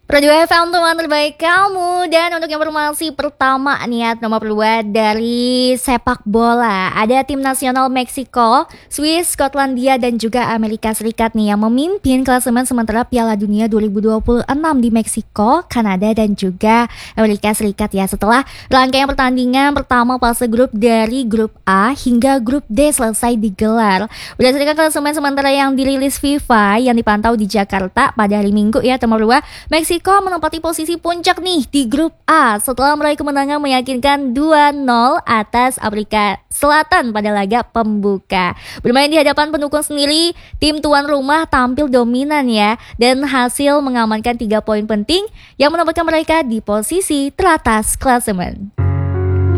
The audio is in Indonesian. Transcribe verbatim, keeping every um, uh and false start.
Radio F M teman terbaik kamu. Dan untuk informasi pertama nih ya, nomor dua dari sepak bola. Ada tim nasional Meksiko, Swiss, Skotlandia dan juga Amerika Serikat nih yang memimpin klasemen sementara Piala Dunia dua ribu dua puluh enam di Meksiko, Kanada dan juga Amerika Serikat ya. Setelah rangkaian pertandingan pertama fase grup dari grup A hingga grup D selesai digelar. Berdasarkan klasemen sementara yang dirilis FIFA yang dipantau di Jakarta pada hari Minggu ya, nomor dua, Meksiko menempati posisi puncak nih di grup A setelah meraih kemenangan meyakinkan dua nol atas Afrika Selatan pada laga pembuka. Bermain di hadapan pendukung sendiri, tim tuan rumah tampil dominan ya dan hasil mengamankan tiga poin penting yang menempatkan mereka di posisi teratas klasemen.